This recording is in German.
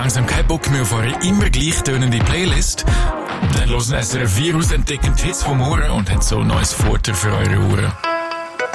langsam keinen Bock mehr auf eure immer gleich tönende Playlist? Dann hören SRF 4 aus, entdecken die Hits vom Ohren und haben so neues Futter für eure Ohren.